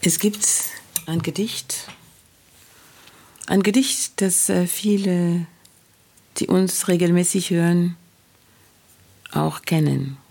Es gibt ein Gedicht, das viele, die uns regelmäßig hören, auch kennen.